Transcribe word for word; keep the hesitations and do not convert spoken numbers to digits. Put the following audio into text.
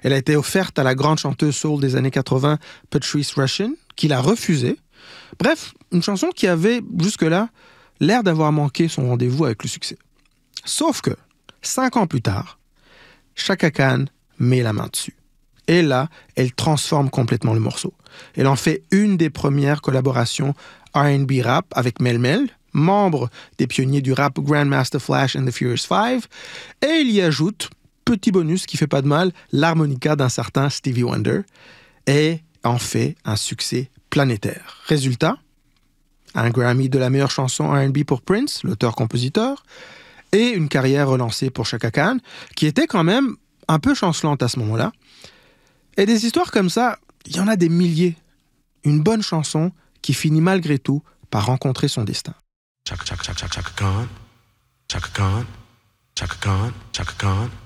Elle a été offerte à la grande chanteuse soul des années quatre-vingts, Patrice Rushen, qui l'a refusée. Bref, une chanson qui avait, jusque-là, l'air d'avoir manqué son rendez-vous avec le succès. Sauf que, cinq ans plus tard, Chaka Khan met la main dessus. Et là, elle transforme complètement le morceau. Elle en fait une des premières collaborations R and B rap avec Mel Mel, membre des pionniers du rap Grandmaster Flash and the Furious Five, et il y ajoute, petit bonus qui fait pas de mal, l'harmonica d'un certain Stevie Wonder, et en fait un succès planétaire. Résultat, un Grammy de la meilleure chanson R and B pour Prince, l'auteur-compositeur, et une carrière relancée pour Chaka Khan, qui était quand même un peu chancelante à ce moment-là. Et des histoires comme ça, il y en a des milliers. Une bonne chanson qui finit malgré tout par rencontrer son destin. Chaka, Chaka, Chaka, Chaka Khan, Chaka Khan, Chaka Khan, Chaka Khan.